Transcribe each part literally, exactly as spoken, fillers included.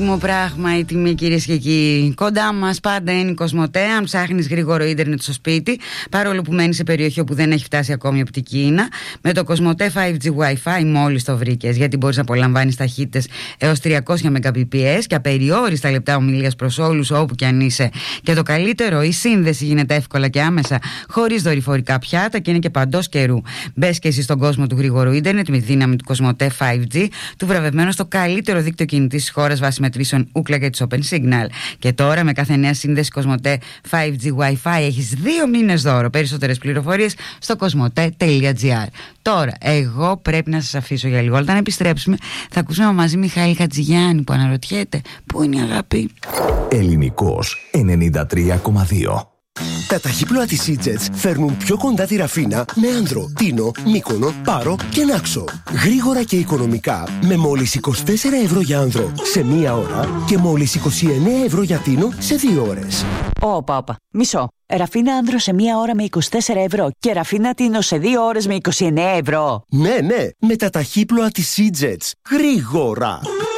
Πράγμα η τιμή, κυρίες και κύριοι. Κοντά μας πάντα είναι η Κοσμοτέ. Αν ψάχνεις γρήγορο ίντερνετ στο σπίτι, παρόλο που μένεις σε περιοχή όπου δεν έχει φτάσει ακόμη η οπτική ίνα, με το Κοσμοτέ φάιβ τζι Wi-Fi μόλις το βρήκες. Γιατί μπορείς να απολαμβάνεις ταχύτητες έως τριακόσια Mbps και απεριόριστα λεπτά ομιλίας προς όλους όπου κι αν είσαι. Και το καλύτερο, η σύνδεση γίνεται εύκολα και άμεσα, χωρίς δορυφορικά πιάτα και είναι και παντός καιρού. Μπες και εσύ στον κόσμο του γρήγορου ίντερνετ με τη δύναμη του Κοσμοτέ φάιβ τζι, του βραβευμένου στο καλύτερο δίκτυο κινητής της χώρας βάσει μετρήσεων Ookla και της Open Signal. Και τώρα με κάθε νέα σύνδεση Κοσμοτέ φάιβ τζι Wi-Fi έχεις δύο μήνες δώρο. Περισσότερες πληροφορίες στο κοσμοτέ τελεία τζι άρ. Τώρα, εγώ πρέπει να σας αφήσω για λίγο. Όταν επιστρέψουμε θα ακούσουμε μαζί Μιχάλη Χατζηγιάννη που αναρωτιέται πού είναι η αγάπη. Ελληνικός ενενήντα τρία κόμμα δύο. Τα ταχύπλοα της Seajets φέρνουν πιο κοντά τη Ραφίνα με Άνδρο, Τίνο, Μύκονο, Πάρο και Νάξο. Γρήγορα και οικονομικά με μόλις είκοσι τέσσερα ευρώ για Άνδρο σε μία ώρα και μόλις είκοσι εννέα ευρώ για Τίνο σε δύο ώρες. Όπα, όπα. Μισό. Ραφίνα Άνδρο σε μία ώρα με είκοσι τέσσερα ευρώ και Ραφίνα Τίνο σε δύο ώρες με είκοσι εννέα ευρώ. Ναι, ναι, με τα ταχύπλοα της Seajets. Γρήγορα.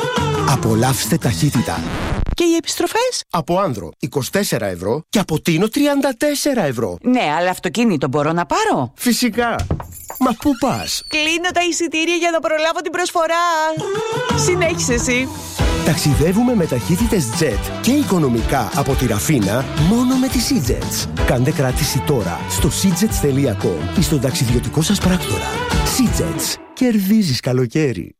Απολαύστε ταχύτητα. Και οι επιστροφές? Από Άνδρο είκοσι τέσσερα ευρώ και από Τίνο τριάντα τέσσερα ευρώ. Ναι, αλλά αυτοκίνητο μπορώ να πάρω? Φυσικά. Μα πού πας? Κλείνω τα εισιτήρια για να προλάβω την προσφορά. Συνέχισε εσύ. Ταξιδεύουμε με ταχύτητες Jet και οικονομικά από τη Ραφίνα μόνο με τη Seajets. Κάντε κράτηση τώρα στο seajets τελεία com ή στον ταξιδιωτικό σας πράκτορα. Seajets. Κερδίζεις καλοκαίρι.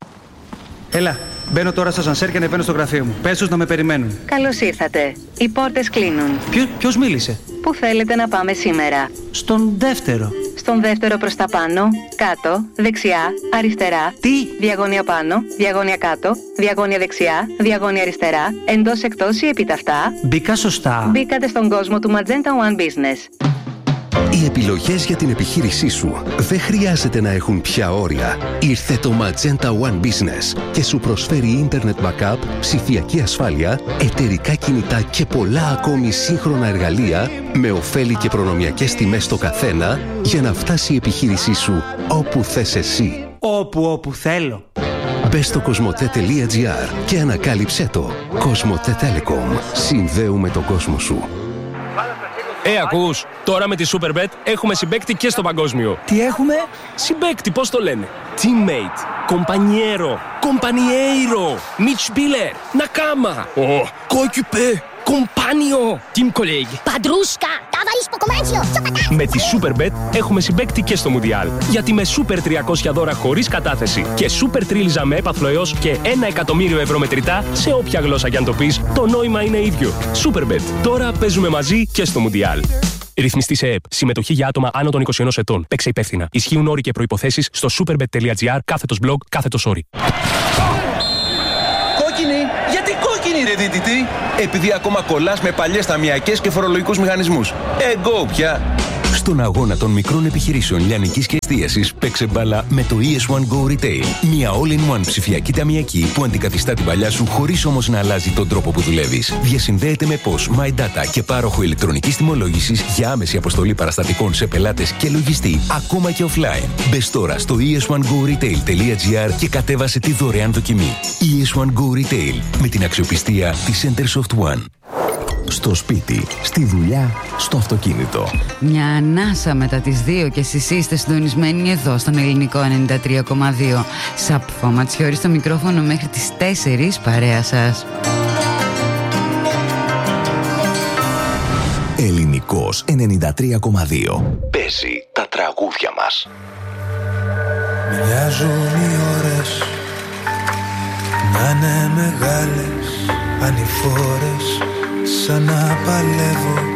Έλα, μπαίνω τώρα στο σανσέρ και ανεβαίνω στο γραφείο μου. Πες τους να με περιμένουν. Καλώς ήρθατε. Οι πόρτες κλείνουν. Ποιο, ποιος μίλησε? Πού θέλετε να πάμε σήμερα? Στον δεύτερο. Στον δεύτερο προς τα πάνω, κάτω, δεξιά, αριστερά. Τι? Διαγώνια πάνω, διαγώνια κάτω, διαγώνια δεξιά, διαγώνια αριστερά, εντός εκτός ή επίταυτα. Μπήκα σωστά? Μπήκατε στον κόσμο του Magenta One Business. Οι επιλογές για την επιχείρησή σου δεν χρειάζεται να έχουν πια όρια. Ήρθε το Magenta One Business και σου προσφέρει Internet Backup, ψηφιακή ασφάλεια, εταιρικά κινητά και πολλά ακόμη σύγχρονα εργαλεία με ωφέλη και προνομιακές τιμές στο καθένα για να φτάσει η επιχείρησή σου όπου θες εσύ. Όπου όπου θέλω. Μπες στο κοσμοτέ τελεία τζι άρ και ανακάλυψέ το. Κοσμοτέ Telecom. Συνδέουμε τον κόσμο σου. Ε, ακούς, τώρα με τη Superbet έχουμε συμπαίκτη και στο παγκόσμιο. Τι έχουμε? Συμπαίκτη, πώς το λένε? Teammate, compañero, compañeiro, Mitspieler, Nakama, oh, coéquipier, compagno, team colleague. Padrusca, ταβαρίς ποκομάτσιο, με τη Superbet έχουμε συμπαίκτη και στο Μουντιάλ. Γιατί με Super τριακόσια δώρα χωρίς κατάθεση και Super τρίλιζα με έπαθλο έως και ένα εκατομμύριο ευρώ μετρητά σε όποια γλώσσα κι αν το πεις, το νόημα είναι ίδιο. Superbet. Τώρα παίζουμε μαζί και στο Μουντιάλ. Ρυθμιστή σε ΕΕΠ. Συμμετοχή για άτομα άνω των είκοσι ενός ετών. Παίξε υπεύθυνα. Ισχύουν όροι και προϋποθέσεις στο superbet τελεία τζι άρ κάθετος blog κάθετος όροι. Κόκκινη! Γιατί κόκκινη ρε δίτητη! Επειδή ακόμα κολλάς με παλιές ταμιακές και φορολογικούς μηχανισμούς. Εγκό πια! Στον αγώνα των μικρών επιχειρήσεων λιανικής και εστίασης παίξε μπάλα με το ι ες one Go Retail. Μια all-in-one ψηφιακή ταμιακή που αντικαθιστά την παλιά σου χωρίς όμως να αλλάζει τον τρόπο που δουλεύεις. Διασυνδέεται με P O S, My Data και πάροχο ηλεκτρονικής τιμολόγησης για άμεση αποστολή παραστατικών σε πελάτες και λογιστή, ακόμα και offline. Μπες τώρα στο ι ες one go retail τελεία τζι άρ και κατέβασε τη δωρεάν δοκιμή. ι ες one Go Retail με την αξιοπιστία της Centersoft One. Στο σπίτι, στη δουλειά, στο αυτοκίνητο. Μια ανάσα μετά τις δύο και εσείς είστε συντονισμένοι εδώ στον Ελληνικό ενενήντα τρία κόμμα δύο. Σαπφό Ματσιώρη στο μικρόφωνο μέχρι τις τέσσερις, παρέα σας. Ελληνικός ενενήντα τρία κόμμα δύο. Παίζει τα τραγούδια μας. Μοιάζουν οι ώρες να είναι μεγάλες ανηφόρες, σαν να παλεύω